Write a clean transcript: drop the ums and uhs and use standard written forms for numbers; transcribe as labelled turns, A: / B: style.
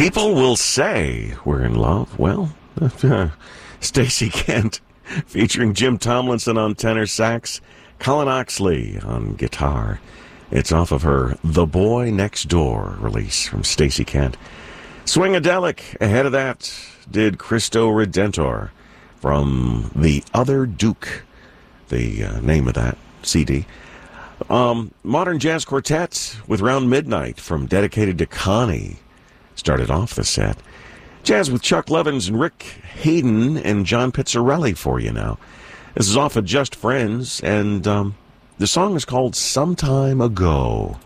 A: People will say we're in love. Well, Stacey Kent featuring Jim Tomlinson on tenor sax, Colin Oxley on guitar. It's off of her The Boy Next Door release from Stacey Kent. Swingadelic, ahead of that, did Cristo Redentor from The Other Duke, the name of that CD. Modern Jazz Quartet with Round Midnight from Dedicated to Connie started off the set. Jazz with Chuck Levins and Rick Hayden and John Pizzarelli for you now. This is off of Just Friends, and the song is called Some Time Ago.